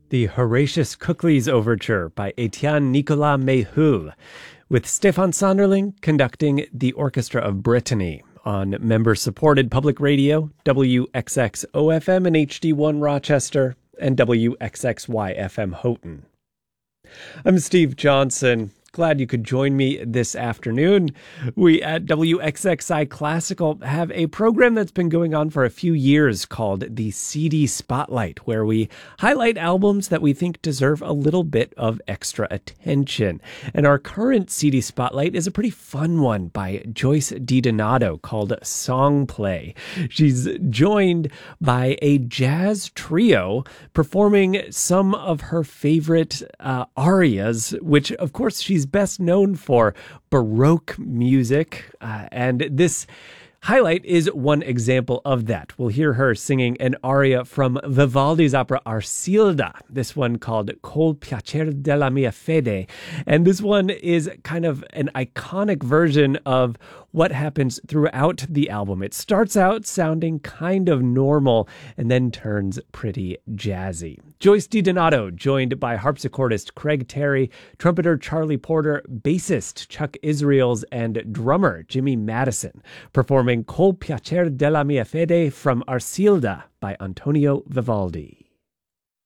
The Horatius Cookleys Overture by Etienne Nicolas Méhul, with Stefan Sonderling conducting the Orchestra of Brittany on member-supported public radio, WXX-OFM and HD1 Rochester, and WXXY-FM Houghton. I'm Steve Johnson. Glad you could join me this afternoon. We at WXXI Classical have a program that's been going on for a few years called the CD Spotlight, where we highlight albums that we think deserve a little bit of extra attention. And our current CD Spotlight is a pretty fun one by Joyce DiDonato called Song Play. She's joined by a jazz trio performing some of her favorite arias, which of course she's best known for Baroque music, and this highlight is one example of that. We'll hear her singing an aria from Vivaldi's opera Arcilda, this one called Col piacer della mia fede, and this one is kind of an iconic version of what happens throughout the album. It starts out sounding kind of normal and then turns pretty jazzy. Joyce DiDonato, joined by harpsichordist Craig Terry, trumpeter Charlie Porter, bassist Chuck Israels, and drummer Jimmy Madison, performing Col piacer della mia fede from Arcilda by Antonio Vivaldi.